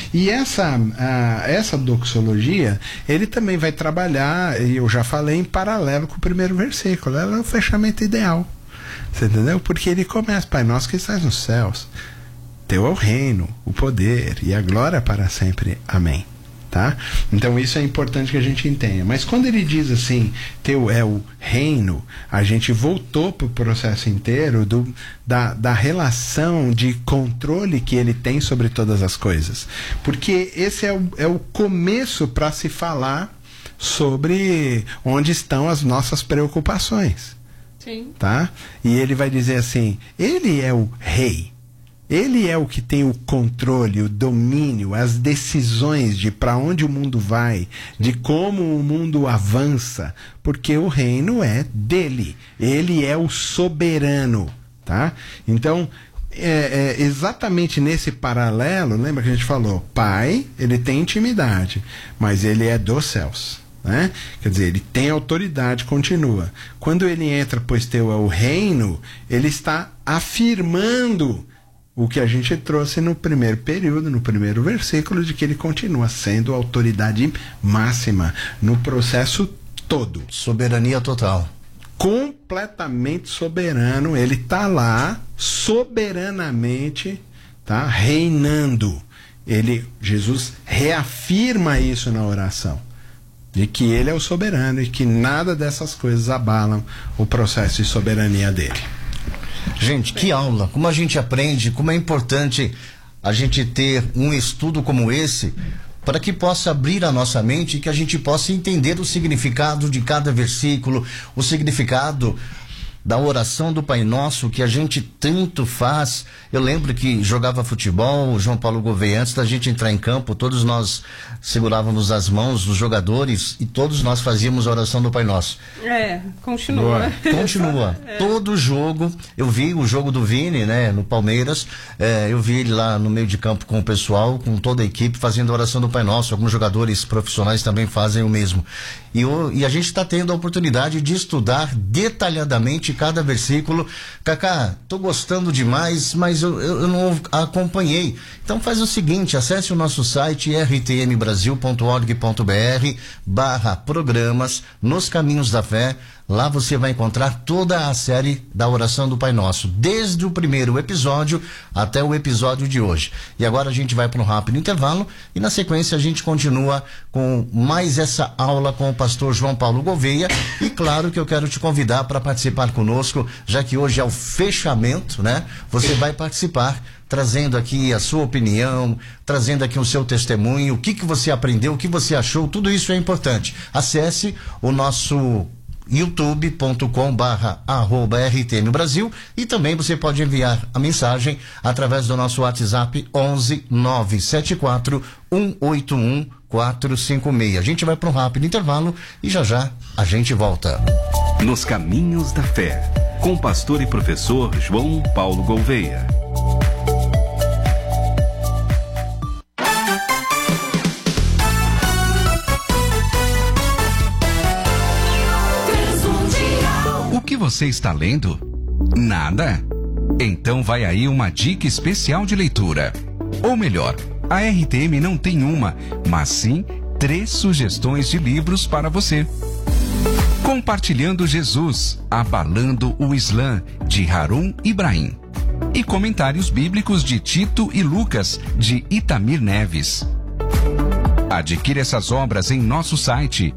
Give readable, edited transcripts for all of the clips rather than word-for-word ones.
E essa doxologia, ele também vai trabalhar, e eu já falei, em paralelo com o primeiro versículo. Ela é o fechamento ideal. Você entendeu? Porque ele começa: Pai nosso que estás nos céus, teu é o reino, o poder e a glória para sempre. Amém. Tá? Então isso é importante que a gente entenda. Mas quando ele diz assim, teu é o reino, a gente voltou para o processo inteiro da relação de controle que ele tem sobre todas as coisas. Porque esse é o começo para se falar sobre onde estão as nossas preocupações. Sim. Tá? E ele vai dizer assim: ele é o rei. Ele é o que tem o controle, o domínio, as decisões de para onde o mundo vai, de como o mundo avança, porque o reino é dele. Ele é o soberano, tá? Então, exatamente nesse paralelo, lembra que a gente falou, Pai, ele tem intimidade, mas ele é dos céus. Né? Quer dizer, ele tem autoridade, continua. Quando ele entra, pois teu é o reino, ele está afirmando o que a gente trouxe no primeiro período, no primeiro versículo, de que ele continua sendo a autoridade máxima no processo todo. Soberania total. Completamente soberano, ele está lá soberanamente, tá? Reinando. Jesus reafirma isso na oração, de que ele é o soberano e que nada dessas coisas abalam o processo de soberania dele. Gente, que aula, como a gente aprende, como é importante a gente ter um estudo como esse, para que possa abrir a nossa mente e que a gente possa entender o significado de cada versículo, o significado da oração do Pai Nosso, que a gente tanto faz. Eu lembro que jogava futebol, o João Paulo Gouveia, antes da gente entrar em campo, todos nós segurávamos as mãos dos jogadores e todos nós fazíamos a oração do Pai Nosso. Continua. Continua. Todo jogo, eu vi o jogo do Vini, né, no Palmeiras, eu vi ele lá no meio de campo com o pessoal, com toda a equipe, fazendo a oração do Pai Nosso. Alguns jogadores profissionais também fazem o mesmo. E a gente está tendo a oportunidade de estudar detalhadamente cada versículo. Cacá, tô gostando demais, mas eu não acompanhei. Então faz o seguinte, acesse o nosso site rtmbrasil.org.br/programas Nos Caminhos da Fé. Lá você vai encontrar toda a série da oração do Pai Nosso, desde o primeiro episódio até o episódio de hoje. E agora a gente vai para um rápido intervalo e na sequência a gente continua com mais essa aula com o pastor João Paulo Gouveia. E claro que eu quero te convidar para participar conosco, já que hoje é o fechamento, né? Você vai participar, trazendo aqui a sua opinião, trazendo aqui o seu testemunho, o que você aprendeu, o que você achou, tudo isso é importante. Acesse o nosso youtube.com/RTM Brasil e também você pode enviar a mensagem através do nosso WhatsApp 11 974 181 456. A gente vai para um rápido intervalo e já a gente volta. Nos Caminhos da Fé, com o pastor e professor João Paulo Gouveia. O que você está lendo? Nada? Então vai aí uma dica especial de leitura. Ou melhor, a RTM não tem uma, mas sim 3 sugestões de livros para você. Compartilhando Jesus, Abalando o Islã, de Harun Ibrahim. E Comentários Bíblicos de Tito e Lucas, de Itamir Neves. Adquira essas obras em nosso site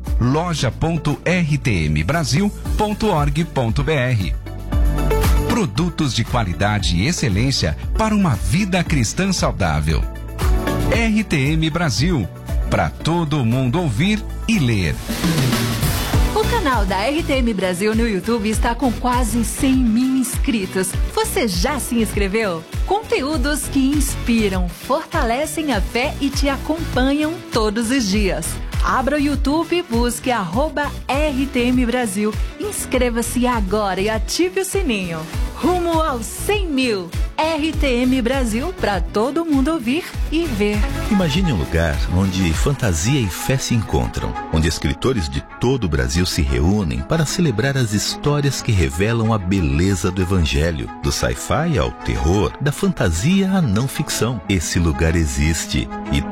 loja.rtmbrasil.org.br. Produtos de qualidade e excelência para uma vida cristã saudável. RTM Brasil, para todo mundo ouvir e ler. O canal da RTM Brasil no YouTube está com quase 100.000 inscritos. Você já se inscreveu? Conteúdos que inspiram, fortalecem a fé e te acompanham todos os dias. Abra o YouTube e busque @RTM Brasil. Inscreva-se agora e ative o sininho. Rumo aos 100.000. RTM Brasil, para todo mundo ouvir e ver. Imagine um lugar onde fantasia e fé se encontram, onde escritores de todo o Brasil se reúnem para celebrar as histórias que revelam a beleza do Evangelho, do sci-fi ao terror, da fantasia à não ficção. Esse lugar existe e